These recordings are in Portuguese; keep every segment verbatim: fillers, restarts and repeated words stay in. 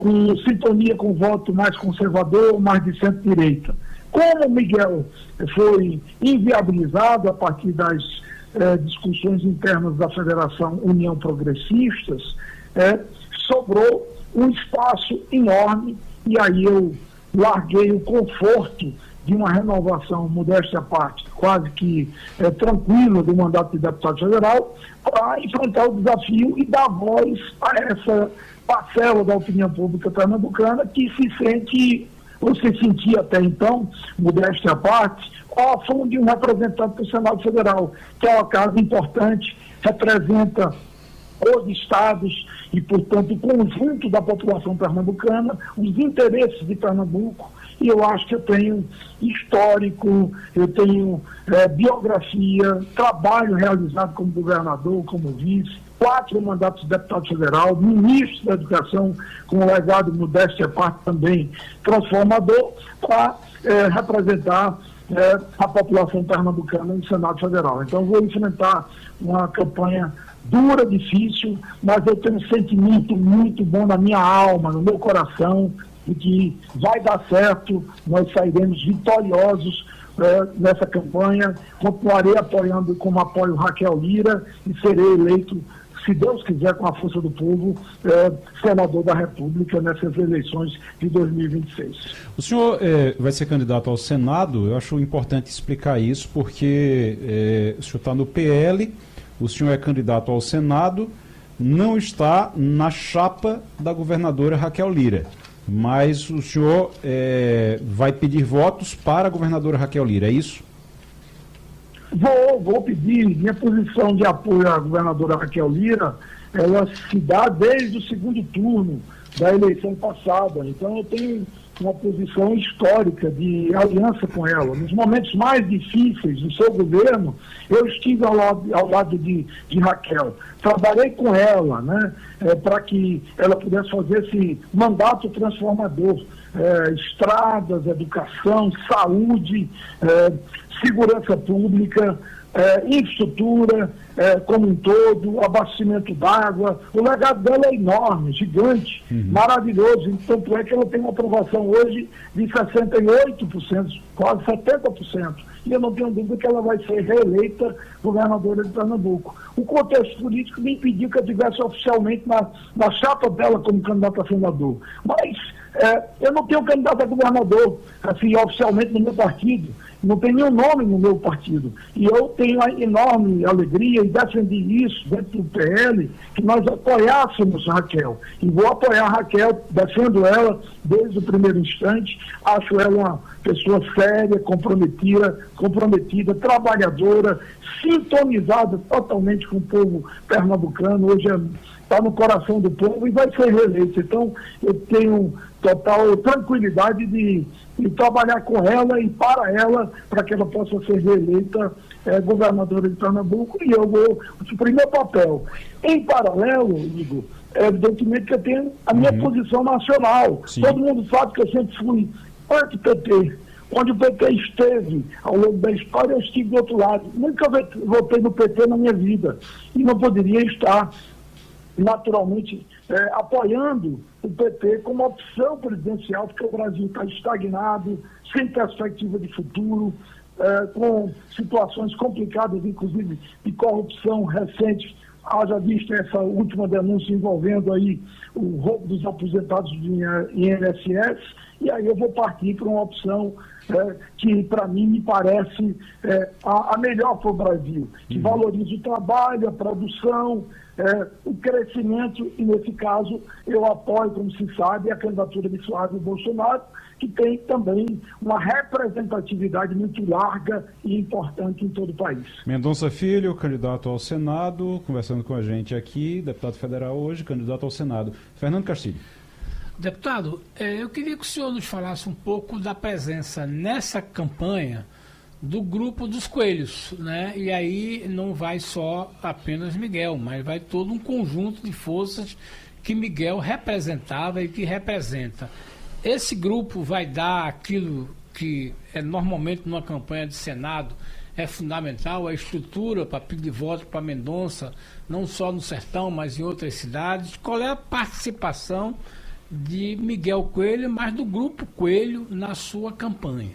com sintonia com o voto mais conservador, mais de centro-direita. Como Miguel foi inviabilizado a partir das eh, discussões internas da Federação União Progressistas, eh, sobrou um espaço enorme, e aí eu larguei o conforto de uma renovação, modéstia à parte, quase que é, tranquila do mandato de deputado federal, para enfrentar o desafio e dar voz a essa parcela da opinião pública pernambucana que se sente, ou se sentia até então, modéstia à parte, órfão de um representante do Senado Federal, que é uma casa importante, representa os estados e, portanto, o conjunto da população pernambucana, os interesses de Pernambuco, e eu acho que eu tenho histórico, eu tenho é, biografia, trabalho realizado como governador, como vice, quatro mandatos de deputado federal, ministro da Educação, com um legado modéstia à parte também transformador, para é, representar é, a população pernambucana no Senado Federal. Então, vou enfrentar uma campanha dura, difícil, mas eu tenho um sentimento muito bom na minha alma, no meu coração, de que vai dar certo, nós sairemos vitoriosos é, nessa campanha. Continuarei apoiando como apoio Raquel Lira e serei eleito, se Deus quiser, com a força do povo, é, senador da República nessas eleições de dois mil e vinte e seis. O senhor é, vai ser candidato ao Senado. Eu acho importante explicar isso, porque é, o senhor está no P L, o senhor é candidato ao Senado, não está na chapa da governadora Raquel Lira, mas o senhor é, vai pedir votos para a governadora Raquel Lira, é isso? Vou, vou pedir. Minha posição de apoio à governadora Raquel Lira, ela se dá desde o segundo turno da eleição passada. Então eu tenho uma posição histórica de aliança com ela. Nos momentos mais difíceis do seu governo, eu estive ao lado, ao lado de, de Raquel. Trabalhei com ela, né, é, para que ela pudesse fazer esse mandato transformador. É, estradas, educação, saúde, é, segurança pública, é, infraestrutura é, como um todo, abastecimento d'água. O legado dela é enorme, gigante, uhum. maravilhoso. Tanto é que ela tem uma aprovação hoje de sessenta e oito por cento, quase setenta por cento. E eu não tenho dúvida que ela vai ser reeleita governadora de Pernambuco. O contexto político me impediu que eu estivesse oficialmente na, na chapa dela como candidata a senador. Mas é, eu não tenho candidato a governador, assim, oficialmente no meu partido. Não tem nenhum nome no meu partido. E eu tenho a enorme alegria, e defendi isso dentro do P L, que nós apoiássemos a Raquel. E vou apoiar a Raquel, defendo ela desde o primeiro instante. Acho ela uma pessoa séria, comprometida, comprometida, trabalhadora, sintonizada totalmente com o povo pernambucano. Hoje está no coração do povo e vai ser reeleita. Então, eu tenho total tranquilidade de, de trabalhar com ela e para ela, para que ela possa ser reeleita é, governadora de Pernambuco, e eu vou cumprir meu papel. Em paralelo, Igor, é evidentemente que eu tenho a minha uhum. posição nacional. Sim. Todo mundo sabe que eu sempre fui anti-P T. Onde o P T esteve ao longo da história, eu estive do outro lado. Nunca votei no P T na minha vida. E não poderia estar, naturalmente, é, apoiando o P T como opção presidencial, porque o Brasil está estagnado, sem perspectiva de futuro, é, com situações complicadas, inclusive de corrupção recente. Haja visto essa última denúncia envolvendo aí o roubo dos aposentados do I N S S, e aí eu vou partir para uma opção é, que, para mim, me parece é, a, a melhor para o Brasil, que uhum. valorize o trabalho, a produção, é, o crescimento, e, nesse caso, eu apoio, como se sabe, a candidatura de Flávio Bolsonaro, que tem também uma representatividade muito larga e importante em todo o país. Mendonça Filho, candidato ao Senado, conversando com a gente aqui, deputado federal hoje, candidato ao Senado. Fernando Castilho. Deputado, eu queria que o senhor nos falasse um pouco da presença nessa campanha do grupo dos coelhos, né? E aí não vai só apenas Miguel, mas vai todo um conjunto de forças que Miguel representava e que representa. Esse grupo vai dar aquilo que é normalmente numa campanha de Senado é fundamental, a estrutura para pedir voto para Mendonça, não só no Sertão, mas em outras cidades. Qual é a participação de Miguel Coelho, mas do Grupo Coelho na sua campanha?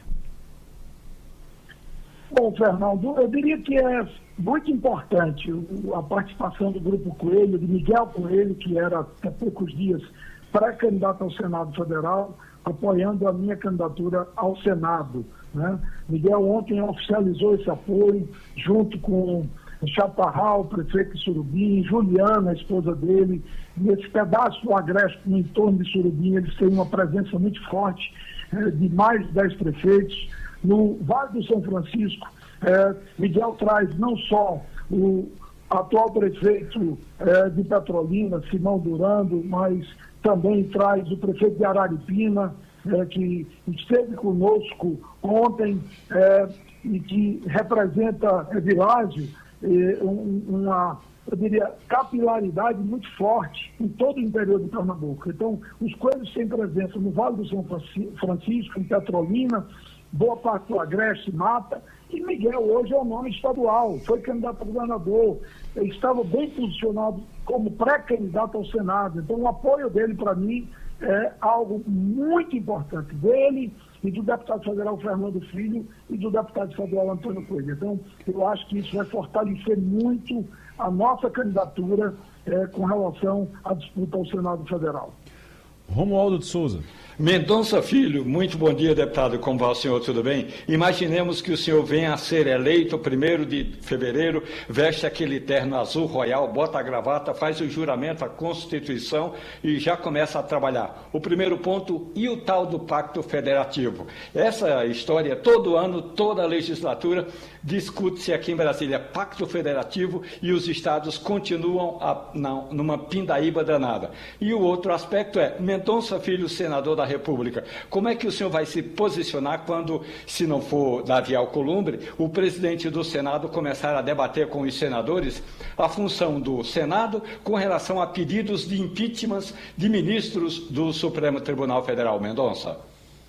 Bom, Fernando, eu diria que é muito importante a participação do Grupo Coelho, de Miguel Coelho, que era até poucos dias pré-candidato ao Senado Federal, apoiando a minha candidatura ao Senado, né? Miguel ontem oficializou esse apoio, junto com Chaparral, prefeito de Surubim, Juliana, a esposa dele. Nesse pedaço do Agreste, no entorno de Surubim, eles têm uma presença muito forte, eh, de mais de dez prefeitos. No Vale do São Francisco, eh, Miguel traz não só o atual prefeito eh, de Petrolina, Simão Durando, mas também traz o prefeito de Araripina, eh, que esteve conosco ontem eh, e que representa Evilásio, eh, um, uma, eu diria, capilaridade muito forte em todo o interior de Pernambuco. Então, os coelhos têm presença no Vale do São Francisco, em Petrolina, boa parte do Agreste, Mata, e Miguel hoje é o nome estadual, foi candidato a governador, estava bem posicionado como pré-candidato ao Senado. Então, o apoio dele, para mim, é algo muito importante, dele e do deputado federal Fernando Filho e do deputado estadual Antônio Coelho. Então, eu acho que isso vai fortalecer muito a nossa candidatura é, com relação à disputa ao Senado Federal. Romualdo de Souza. Mendonça Filho, muito bom dia, deputado. Como vai o senhor? Tudo bem? Imaginemos que o senhor venha a ser eleito primeiro de fevereiro, veste aquele terno azul royal, bota a gravata, faz o juramento à Constituição e já começa a trabalhar. O primeiro ponto, e o tal do Pacto Federativo? Essa história, todo ano, toda a legislatura, discute-se aqui em Brasília Pacto Federativo e os estados continuam a, não, numa pindaíba danada. E o outro aspecto é, Mendonça Filho, senador da República, como é que o senhor vai se posicionar quando, se não for Davi Alcolumbre, o presidente do Senado começar a debater com os senadores a função do Senado com relação a pedidos de impeachment de ministros do Supremo Tribunal Federal? Mendonça.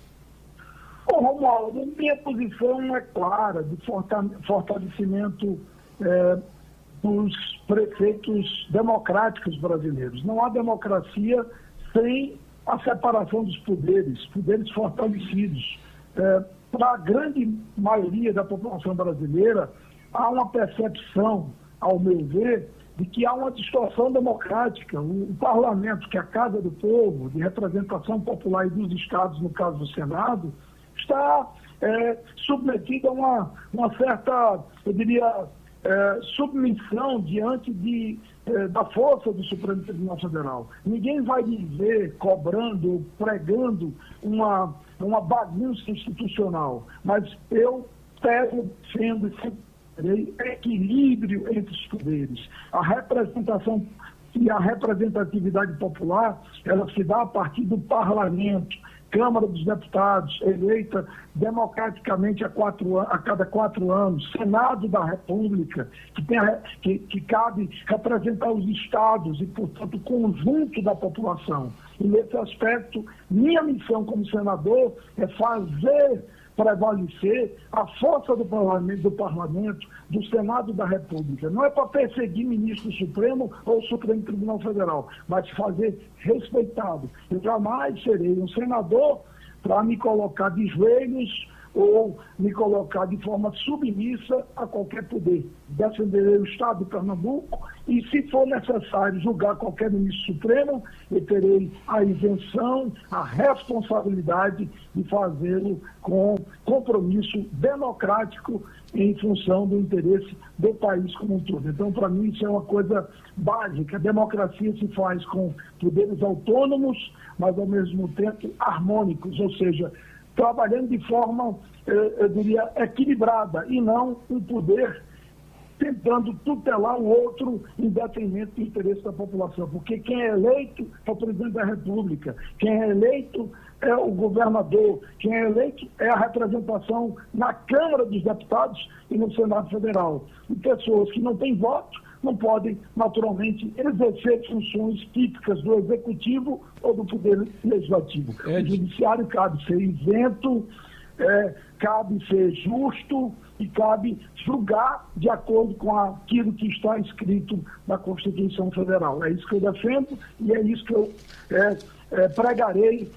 Bom, Romualdo, minha posição é clara, de fortalecimento é, dos prefeitos democráticos brasileiros. Não há democracia sem a separação dos poderes, poderes fortalecidos. É, para a grande maioria da população brasileira, há uma percepção, ao meu ver, de que há uma distorção democrática. O, o parlamento, que é a Casa do Povo, de representação popular e dos estados, no caso do Senado, está é, submetido a uma, uma certa, eu diria, é, submissão diante de, é, da força do Supremo Tribunal Federal. Ninguém vai dizer, cobrando, pregando uma, uma bagunça institucional, mas eu pego sendo equilíbrio entre os poderes. A representação e a representatividade popular, ela se dá a partir do parlamento, Câmara dos Deputados, eleita democraticamente a, quatro, a cada quatro anos, Senado da República, que, tem a, que, que cabe representar os estados e, portanto, o conjunto da população. E, nesse aspecto, minha missão como senador é fazer prevalecer a força do parlamento, do parlamento, do Senado da República. Não é para perseguir ministro Supremo ou Supremo Tribunal Federal, mas fazer respeitado. Eu jamais serei um senador para me colocar de joelhos ou me colocar de forma submissa a qualquer poder. Defenderei o Estado de Pernambuco e, se for necessário julgar qualquer ministro supremo, eu terei a isenção, a responsabilidade de fazê-lo com compromisso democrático em função do interesse do país como um todo. Então, para mim, isso é uma coisa básica. A democracia se faz com poderes autônomos, mas, ao mesmo tempo, harmônicos, ou seja, trabalhando de forma, eu diria, equilibrada, e não um poder tentando tutelar o outro em detrimento do interesse da população. Porque quem é eleito é o presidente da República, quem é eleito é o governador, quem é eleito é a representação na Câmara dos Deputados e no Senado Federal. E pessoas que não têm voto não podem, naturalmente, exercer funções típicas do Executivo ou do Poder Legislativo. É. O Judiciário cabe ser isento, é, cabe ser justo e cabe julgar de acordo com aquilo que está escrito na Constituição Federal. É isso que eu defendo e é isso que eu é, eh, pregarei